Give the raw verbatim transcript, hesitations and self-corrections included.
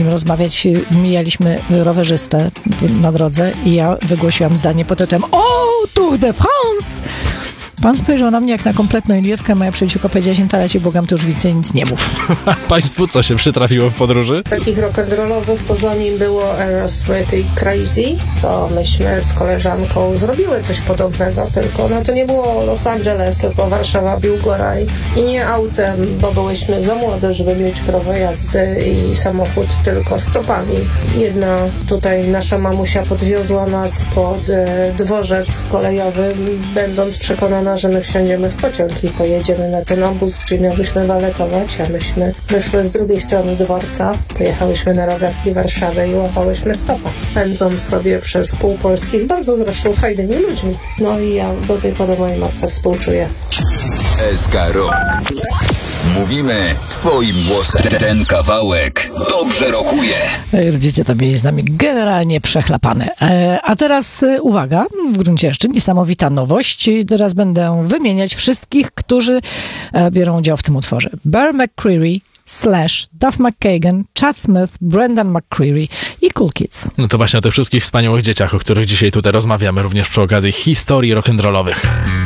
zaczęliśmy rozmawiać, mijaliśmy rowerzystę na drodze i ja wygłosiłam zdanie pod tytułem O, Tour de France! Pan spojrzał na mnie jak na kompletną idiotkę, moja przyjaciółka powiedziała, że ale cię błagam, to już więcej nic nie mów. Państwu co się przytrafiło w podróży? Takich rock'n'rollowych to zanim było Aerosmith i Crazy, to myśmy z koleżanką zrobiły coś podobnego, tylko no to nie było Los Angeles, tylko Warszawa, Biłgoraj i nie autem, bo byłyśmy za młode, żeby mieć prawo jazdy i samochód, tylko stopami. Jedna tutaj nasza mamusia podwiozła nas pod e, dworzec kolejowy, będąc przekonana, że my wsiądziemy w pociąg i pojedziemy na ten obóz, gdzie miałyśmy waletować, a myśmy wyszły z drugiej strony dworca, pojechałyśmy na rogatki Warszawy i łapałyśmy stopa, pędząc sobie przez pół Polski z bardzo zresztą fajnymi ludźmi. No i ja do tej pory mojej matce współczuję. S K Rock. Mówimy twoim głosem. Ten kawałek dobrze rokuje. Rodzice to mieli z nami generalnie przechlapane. E, a teraz e, uwaga, w gruncie rzeczy niesamowita nowość. Teraz będę wymieniać wszystkich, którzy e, biorą udział w tym utworze. Bear McCreary, Slash, Duff McKagan, Chad Smith, Brendan McCreary i Cool Kids. No to właśnie o tych wszystkich wspaniałych dzieciach, o których dzisiaj tutaj rozmawiamy, również przy okazji historii rock'n'rollowych.